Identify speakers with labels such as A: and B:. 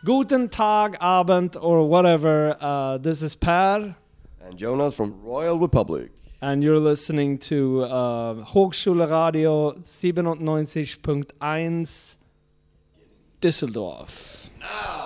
A: Guten Tag, Abend, or whatever. This is Per.
B: And Jonas from Royal Republic.
A: And you're listening to Hochschule Radio 97.1 Düsseldorf.